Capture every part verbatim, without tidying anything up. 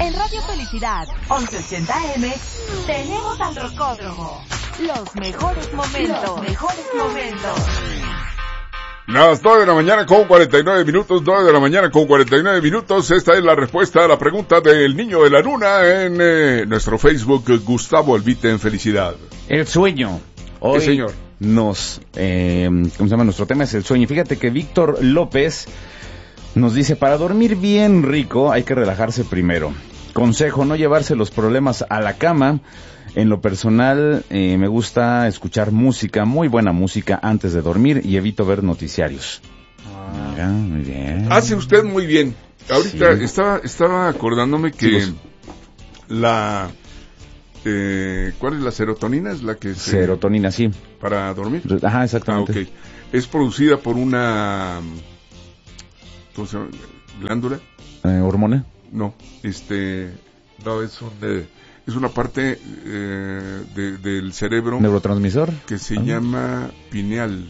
En Radio Felicidad, once ochenta eme, tenemos al Rocódromo. Los mejores momentos. Los mejores momentos. Las nueve de la mañana con cuarenta y nueve minutos, nueve de la mañana con cuarenta y nueve minutos. Esta es la respuesta a la pregunta del niño de la luna en eh, nuestro Facebook, Gustavo Albite en Felicidad. El sueño. Hoy ¿Qué, señor? Nos, eh, ¿cómo se llama? Nuestro tema es el sueño. Fíjate que Víctor López nos dice, para dormir bien rico hay que relajarse primero. Consejo, no llevarse los problemas a la cama. En lo personal, eh, me gusta escuchar música, muy buena música, antes de dormir y evito ver noticiarios. Ah, mira, muy bien. Hace usted muy bien. Ahorita Sí. estaba estaba acordándome que Sí, la... Eh, ¿Cuál es la serotonina? Es la que se... Serotonina, sí. ¿Para dormir? Ajá, Ah, exactamente. ok. Es producida por una... ¿Cómo se llama? ¿Glándula? Eh, ¿Hormona? No, este... No, es un... Eh, es una parte eh, de, del cerebro ¿Neurotransmisor? que se Ah. llama pineal,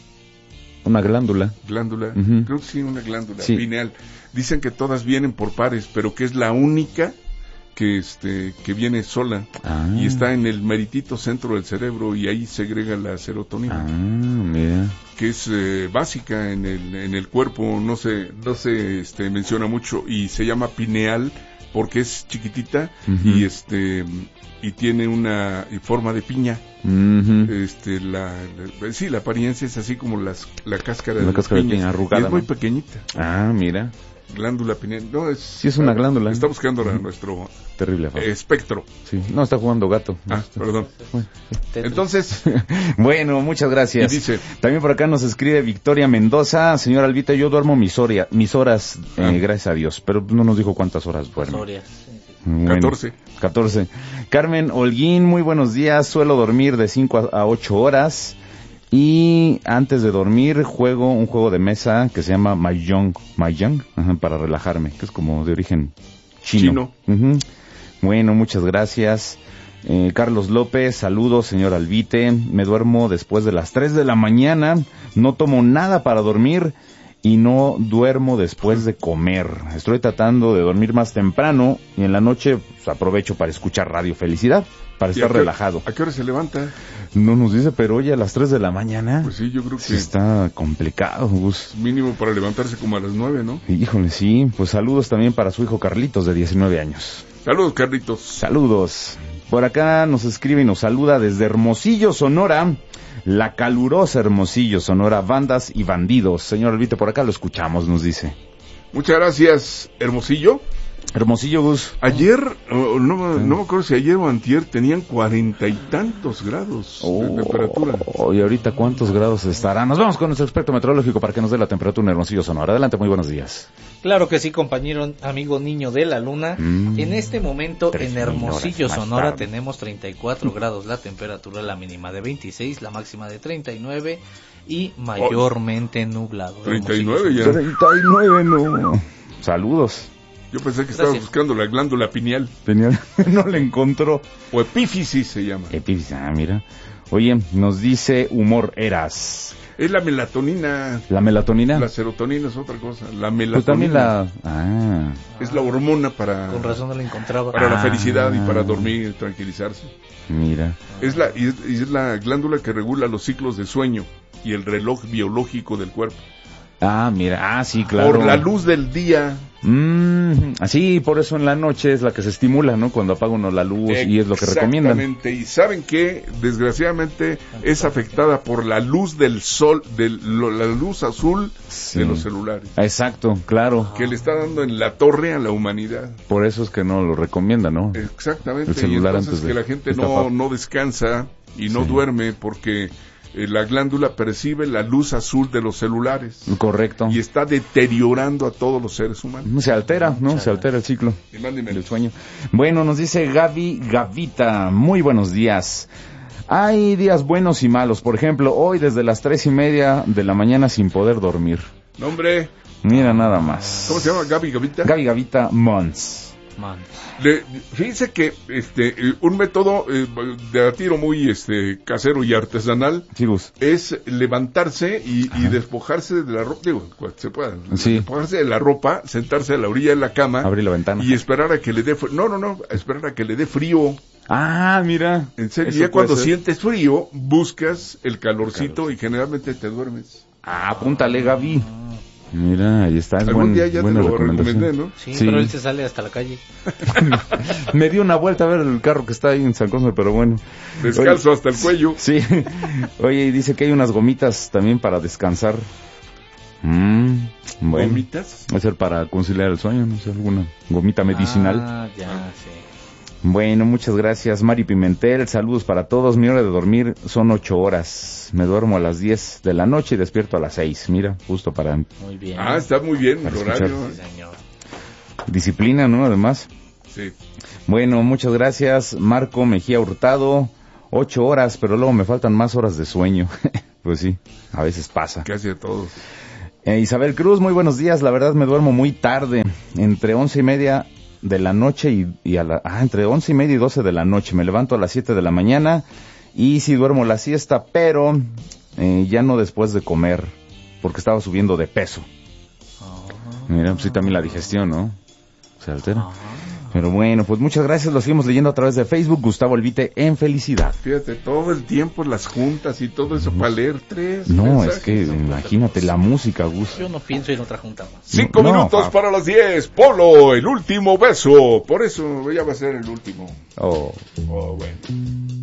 Una glándula. glándula, Uh-huh. creo que sí, una glándula, Sí. pineal. Dicen que todas vienen por pares, pero que es la única que este que viene sola Ah. y está en el meritito centro del cerebro y ahí segrega la serotonina, Ah, mira. que es eh, básica en el en el cuerpo, no se no se este menciona mucho y se llama pineal porque es chiquitita Uh-huh. y este y tiene una y forma de piña. Uh-huh. Este la, la sí la apariencia es así como las la cáscara La de cáscara de piña, piña arrugada, y es muy ¿no? pequeñita, Ah, mira. glándula pineal. No, es Sí, es una glándula. Está buscando Uh-huh. nuestro Terrible. Fabio. espectro. Sí. No, está jugando gato. Ah, perdón. Entonces, Bueno, muchas gracias. Y dice- También por acá nos escribe Victoria Mendoza. Señor Albita, yo duermo mis, horia- mis horas, eh, Ah. gracias a Dios, pero no nos dijo cuántas horas duerme. Historias. Sí, sí. Bueno, catorce. catorce. Carmen Holguín, muy buenos días. Suelo dormir de cinco a ocho horas. Y antes de dormir juego un juego de mesa que se llama Mahjong, Mahjong, ajá, para relajarme, que es como de origen chino. Ujú. Bueno, muchas gracias. Eh, Carlos López, saludos, señor Albite. Me duermo después de las tres de la mañana. No tomo nada para dormir y no duermo después de comer. Estoy tratando de dormir más temprano y en la noche pues, aprovecho para escuchar Radio Felicidad, para ¿y estar a qué- relajado. ¿A qué hora se levanta? No nos dice, pero oye, a las tres de la mañana. Pues sí, yo creo que Sí está complicado, Gus. mínimo para levantarse como a las nueve, ¿no? Híjole, sí. Pues saludos también para su hijo Carlitos, de diecinueve años. Saludos, Carlitos. Saludos. Por acá nos escribe y nos saluda desde Hermosillo, Sonora. La calurosa Hermosillo, Sonora, bandas y bandidos. Señor Albite, por acá lo escuchamos, nos dice. Muchas gracias, Hermosillo. Hermosillo, Gus. Ayer, oh, no, no me acuerdo si ayer o antier, tenían cuarenta y tantos grados de temperatura. Oh, y ahorita, ¿cuántos grados estará? Nos vamos con nuestro experto meteorológico para que nos dé la temperatura en Hermosillo, Sonora. Adelante, muy buenos días. Claro que sí, compañero, amigo niño de la luna. Mm. En este momento Tres en mil Hermosillo, horas más Sonora, tarde. tenemos treinta y cuatro grados la temperatura, la mínima de veintiséis, la máxima de treinta y nueve y mayormente nublado. treinta y Hermosillo, nueve ya. treinta y nueve, no. Saludos. Yo pensé que estaba Gracias. buscando la glándula pineal, Tenía, no le encontró. o epífisis se llama. Epis, ah, mira. Oye, nos dice Humor Eras. Es la melatonina. ¿La melatonina? La serotonina es otra cosa. La melatonina Pues también la... Ah, es la hormona para, Con razón no la encontraba. para la Ah. felicidad y para dormir y tranquilizarse. mira. Es la, y es, y es la glándula que regula los ciclos de sueño y el reloj biológico del cuerpo. Ah, mira. Ah, sí, claro. Por la luz del día. Mm, así, por eso en la noche es la que se estimula, ¿no? Cuando apaga uno la luz y es lo que recomiendan. Exactamente. Y saben que, desgraciadamente, es afectada por la luz del sol, de lo- la luz azul Sí. de los celulares, Exacto, claro. que le está dando en la torre a la humanidad. Por eso es que no lo recomiendan, ¿no? Exactamente. El celular y entonces antes de que la gente no, estafar. no descansa y no Sí. duerme porque eh, la glándula percibe la luz azul de los celulares Correcto. y está deteriorando a todos los seres humanos. Se altera, ¿no? Se altera el ciclo Y más ni menos. del sueño. Bueno, nos dice Gaby Gavita, muy buenos días. Hay días buenos y malos. Por ejemplo, hoy desde las tres y media de la mañana sin poder dormir. No, hombre, Mira nada más. ¿cómo se llama? Gaby Gavita. Gaby Gavita Mons. Man. Le, fíjense que este un método eh, de tiro muy este casero y artesanal Sí, Gus. es levantarse y, y despojarse de la ropa, digo, cuando se pueda, Sí. despojarse de la ropa, sentarse a la orilla de la cama Abrir la ventana. y esperar a que le dé fr- no, no, no, esperar a que le dé frío. Ah, mira. En serio, Eso ya puede cuando ser. sientes frío, buscas el calorcito y generalmente te duermes. Ah, apúntale, Gaby. Mira, ahí está. Es Algún buen, día ya te buena lo recomendación. recomendé, ¿no? Sí, Sí. pero él se sale hasta la calle. Me dio una vuelta a ver el carro que está ahí en San Cosme, pero bueno. Descalzo Oye, hasta el cuello. Sí. Oye, y dice que hay unas gomitas también para descansar. Mm, bueno. ¿Gomitas? Va a ser para conciliar el sueño, no sé, alguna gomita medicinal. Ah, ya, sí. Bueno, muchas gracias, Mari Pimentel. Saludos para todos. Mi hora de dormir son ocho horas. Me duermo a las diez de la noche y despierto a las seis. Mira, justo para Muy bien. Ah, está muy bien el Para horario. Sí, señor. disciplina, ¿no? Además. Sí. Bueno, muchas gracias, Marco Mejía Hurtado. Ocho horas, pero luego me faltan más horas de sueño. Pues sí, a veces pasa. Casi a todos. Eh, Isabel Cruz, muy buenos días. La verdad me duermo muy tarde, entre once y media de la noche y, y a la, ah, entre once y media y doce de la noche. Me levanto a las siete de la mañana y sí duermo la siesta, pero eh, ya no después de comer, porque estaba subiendo de peso. Mira, pues sí, también la digestión, ¿no? Se altera. Pero bueno, pues muchas gracias. Lo seguimos leyendo a través de Facebook. Gustavo Elvite en Felicidad. Fíjate, todo el tiempo las juntas y todo eso para leer tres No, mensajes. es que imagínate la música, Gus. Yo no pienso en otra junta más. Cinco No, minutos ah. para las diez. Polo, el último beso. Por eso ya va a ser el último. Oh. Oh, bueno.